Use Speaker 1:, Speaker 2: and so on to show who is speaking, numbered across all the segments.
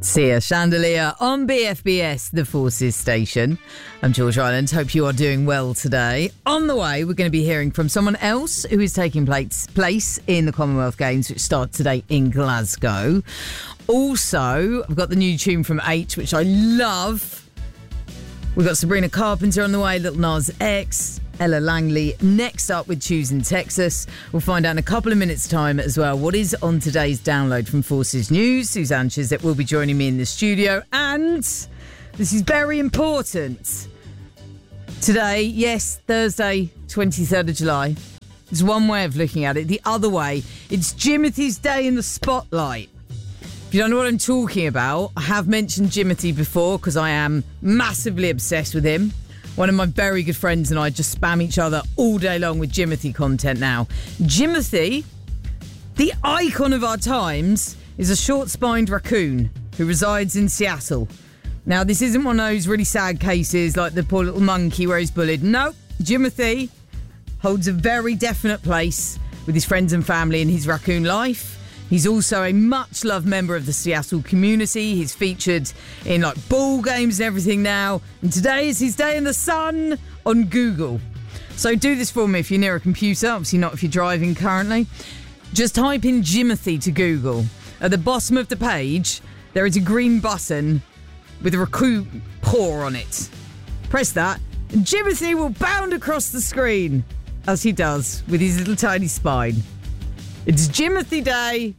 Speaker 1: Sia Chandelier on BFBS, the Forces station. I'm George Ireland. Hope you are doing well today. On the way, we're going to be hearing from someone else who is taking place in the Commonwealth Games, which start today in Glasgow. Also, I've got the new tune from H, which I love. We've got Sabrina Carpenter on the way, Lil Nas X, Ella Langley next up with Choosing Texas. We'll find out in a couple of minutes' time as well what is on today's download from Forces News. Suzanne Chiswick will be joining me in the studio. And this is very important. Today, yes, Thursday, 23rd of July. There's one way of looking at it. The other way, it's Jimothy's Day in the Spotlight. If you don't know what I'm talking about, I have mentioned Jimothy before because I am massively obsessed with him. One of my very good friends and I just spam each other all day long with Jimothy content now. Jimothy, the icon of our times, is a short-spined raccoon who resides in Seattle. Now, this isn't one of those really sad cases like the poor little monkey where he's bullied. No, Jimothy holds a very definite place with his friends and family in his raccoon life. He's also a much-loved member of the Seattle community. He's featured in ball games and everything now. And today is his day in the sun on Google. So do this for me if you're near a computer. Obviously not if you're driving currently. Just type in Jimothy to Google. At the bottom of the page, there is a green button with a raccoon paw on it. Press that, and Jimothy will bound across the screen, as he does with his little tiny spine. It's Jimothy Day.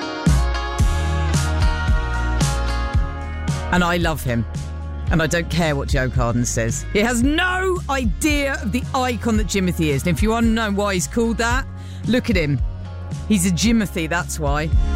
Speaker 1: And I love him. And I don't care what Joe Carden says. He has no idea of the icon that Jimothy is. And if you want to know why he's called that, look at him. He's a Jimothy, that's why.